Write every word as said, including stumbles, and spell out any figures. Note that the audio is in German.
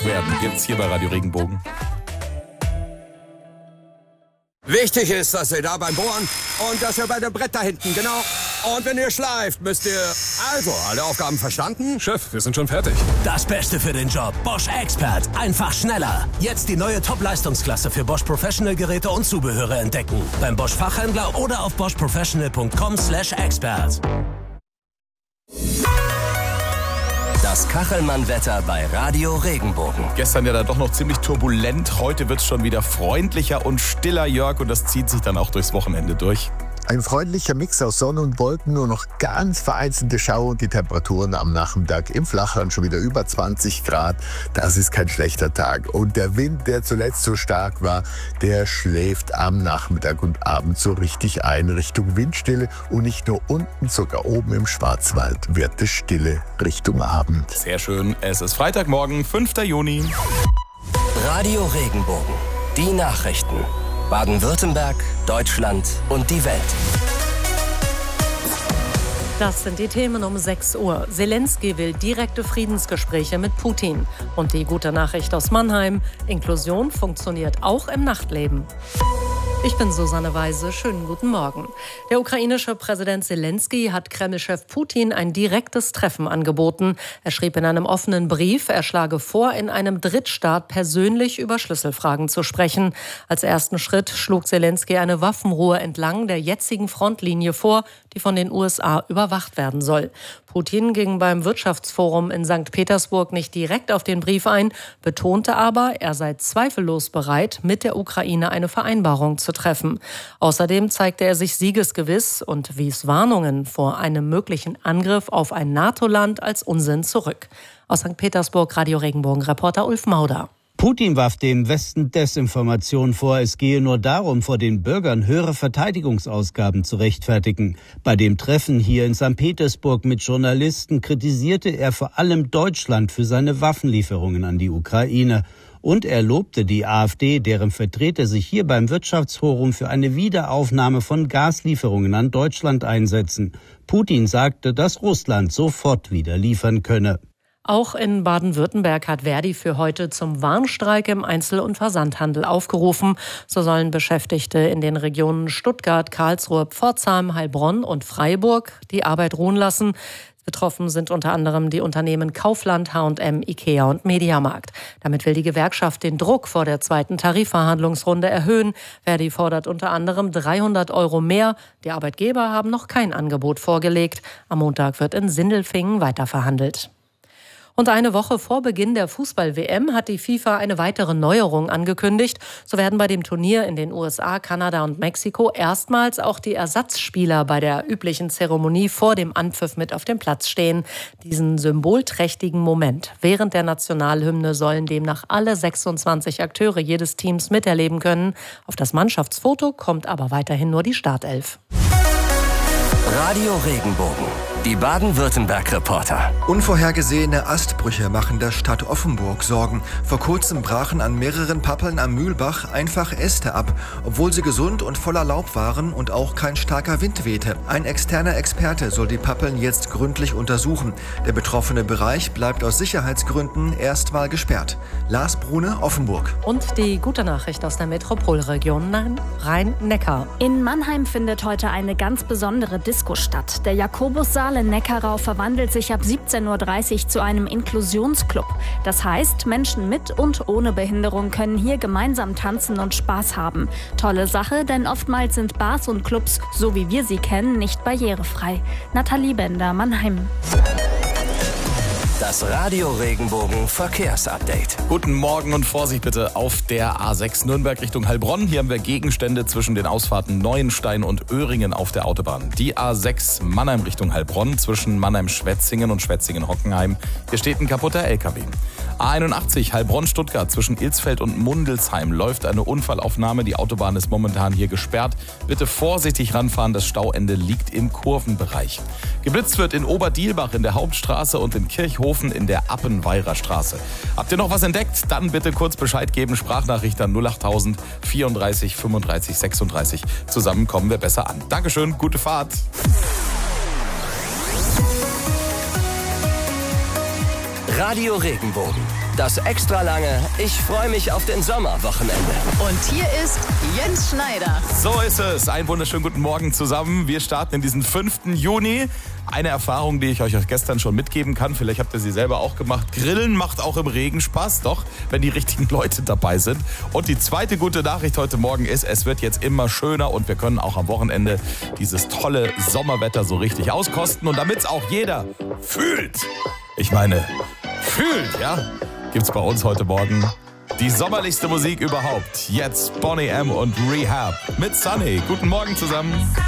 werden. Gibt's hier bei Radio Regenbogen. Wichtig ist, dass ihr da beim Bohren und dass ihr bei dem Brett da hinten, genau. Und wenn ihr schleift, müsst ihr... Also, alle Aufgaben verstanden? Chef, wir sind schon fertig. Das Beste für den Job. Bosch Expert. Einfach schneller. Jetzt die neue Top-Leistungsklasse für Bosch Professional Geräte und Zubehöre entdecken. Beim Bosch Fachhändler oder auf bosch professional punkt com slash expert. Das Kachelmann-Wetter bei Radio Regenbogen. Gestern ja da doch noch ziemlich turbulent. Heute wird's schon wieder freundlicher und stiller, Jörg. Und das zieht sich dann auch durchs Wochenende durch. Ein freundlicher Mix aus Sonne und Wolken, nur noch ganz vereinzelte Schauer und die Temperaturen am Nachmittag im Flachland schon wieder über zwanzig Grad. Das ist kein schlechter Tag. Und der Wind, der zuletzt so stark war, der schläft am Nachmittag und Abend so richtig ein Richtung Windstille. Und nicht nur unten, sogar oben im Schwarzwald wird es stille Richtung Abend. Sehr schön. Es ist Freitagmorgen, fünfter Juni. Radio Regenbogen. Die Nachrichten. Baden-Württemberg, Deutschland und die Welt. Das sind die Themen um sechs Uhr. Zelensky will direkte Friedensgespräche mit Putin. Und die gute Nachricht aus Mannheim: Inklusion funktioniert auch im Nachtleben. Ich bin Susanne Weise. Schönen guten Morgen. Der ukrainische Präsident Zelensky hat Kreml-Chef Putin ein direktes Treffen angeboten. Er schrieb in einem offenen Brief, er schlage vor, in einem Drittstaat persönlich über Schlüsselfragen zu sprechen. Als ersten Schritt schlug Zelensky eine Waffenruhe entlang der jetzigen Frontlinie vor, die von den U S A überwacht werden soll. Putin ging beim Wirtschaftsforum in Sankt Petersburg nicht direkt auf den Brief ein, betonte aber, er sei zweifellos bereit, mit der Ukraine eine Vereinbarung zu treffen. Außerdem zeigte er sich siegesgewiss und wies Warnungen vor einem möglichen Angriff auf ein NATO-Land als Unsinn zurück. Aus Sankt Petersburg, Radio Regenbogen-Reporter Ulf Mauder. Putin warf dem Westen Desinformation vor, es gehe nur darum, vor den Bürgern höhere Verteidigungsausgaben zu rechtfertigen. Bei dem Treffen hier in Sankt Petersburg mit Journalisten kritisierte er vor allem Deutschland für seine Waffenlieferungen an die Ukraine. Und er lobte die AfD, deren Vertreter sich hier beim Wirtschaftsforum für eine Wiederaufnahme von Gaslieferungen an Deutschland einsetzen. Putin sagte, dass Russland sofort wieder liefern könne. Auch in Baden-Württemberg hat Verdi für heute zum Warnstreik im Einzel- und Versandhandel aufgerufen. So sollen Beschäftigte in den Regionen Stuttgart, Karlsruhe, Pforzheim, Heilbronn und Freiburg die Arbeit ruhen lassen. Betroffen sind unter anderem die Unternehmen Kaufland, H und M, Ikea und Mediamarkt. Damit will die Gewerkschaft den Druck vor der zweiten Tarifverhandlungsrunde erhöhen. Verdi fordert unter anderem dreihundert Euro mehr. Die Arbeitgeber haben noch kein Angebot vorgelegt. Am Montag wird in Sindelfingen weiterverhandelt. Und eine Woche vor Beginn der Fußball-W M hat die FIFA eine weitere Neuerung angekündigt. So werden bei dem Turnier in den U S A, Kanada und Mexiko erstmals auch die Ersatzspieler bei der üblichen Zeremonie vor dem Anpfiff mit auf dem Platz stehen. Diesen symbolträchtigen Moment während der Nationalhymne sollen demnach alle sechsundzwanzig Akteure jedes Teams miterleben können. Auf das Mannschaftsfoto kommt aber weiterhin nur die Startelf. Radio Regenbogen. Die Baden-Württemberg-Reporter. Unvorhergesehene Astbrüche machen der Stadt Offenburg Sorgen. Vor kurzem brachen an mehreren Pappeln am Mühlbach einfach Äste ab, obwohl sie gesund und voller Laub waren und auch kein starker Wind wehte. Ein externer Experte soll die Pappeln jetzt gründlich untersuchen. Der betroffene Bereich bleibt aus Sicherheitsgründen erstmal gesperrt. Lars Brune, Offenburg. Und die gute Nachricht aus der Metropolregion Rhein-Neckar. In Mannheim findet heute eine ganz besondere Disco statt. Der Jakobussaal in Neckarau verwandelt sich ab siebzehn Uhr dreißig zu einem Inklusionsclub. Das heißt, Menschen mit und ohne Behinderung können hier gemeinsam tanzen und Spaß haben. Tolle Sache, denn oftmals sind Bars und Clubs, so wie wir sie kennen, nicht barrierefrei. Nathalie Bender, Mannheim. Das Radio Regenbogen Verkehrsupdate. Guten Morgen und Vorsicht bitte auf der A sechs Nürnberg Richtung Heilbronn. Hier haben wir Gegenstände zwischen den Ausfahrten Neuenstein und Öhringen auf der Autobahn. Die A sechs Mannheim Richtung Heilbronn zwischen Mannheim-Schwetzingen und Schwetzingen-Hockenheim. Hier steht ein kaputter L K W. A einundachtzig Heilbronn-Stuttgart zwischen Ilsfeld und Mundelsheim läuft eine Unfallaufnahme. Die Autobahn ist momentan hier gesperrt. Bitte vorsichtig ranfahren, das Stauende liegt im Kurvenbereich. Geblitzt wird in Oberdielbach in der Hauptstraße und in Kirchhofen in der Appenweirer Straße. Habt ihr noch was entdeckt? Dann bitte kurz Bescheid geben. Sprachnachricht an null achttausend vierunddreißig fünfunddreißig sechsunddreißig. Zusammen kommen wir besser an. Dankeschön, gute Fahrt. Radio Regenbogen. das extra lange Ich freue mich auf den Sommerwochenende. Und hier ist Jens Schneider. So ist es. Einen wunderschönen guten Morgen zusammen. Wir starten in diesen fünften Juni. Eine Erfahrung, die ich euch gestern schon mitgeben kann. Vielleicht habt ihr sie selber auch gemacht. Grillen macht auch im Regen Spaß, doch, wenn die richtigen Leute dabei sind. Und die zweite gute Nachricht heute Morgen ist, es wird jetzt immer schöner und wir können auch am Wochenende dieses tolle Sommerwetter so richtig auskosten. Und damit es auch jeder fühlt, ich meine, fühlt, ja, gibt's bei uns heute Morgen die sommerlichste Musik überhaupt. Jetzt Boney M. und Rehab mit Sunny. Guten Morgen zusammen.